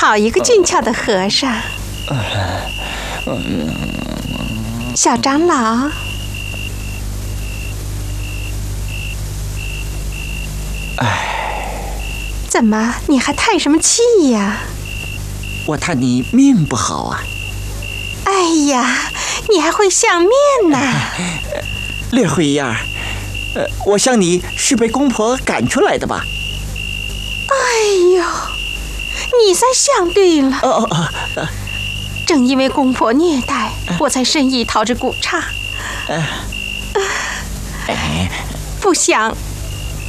好一个俊俏的和尚。小长老，怎么你还叹什么气呀？ 我叹你命不好啊。 哎呀，你还会相面呢？ 略会一样。我想你是被公婆赶出来的吧？ 哎呦，你算相对了。正因为公婆虐待，我才深意逃至古刹。不想